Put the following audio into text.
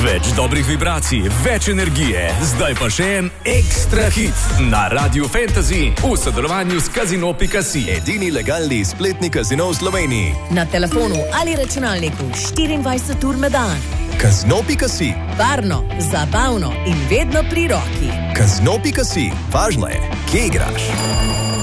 Več dobrih vibracij, več energije. Zdaj pa še en ekstra hit na Radio Fantasy v sodelovanju s Casino.si. Edini legalni spletni kazino v Sloveniji. Na telefonu ali računalniku 24 ur na dan. Casino.si. Varno, zabavno in vedno pri roki. Casino.si. Važno je, kje igraš.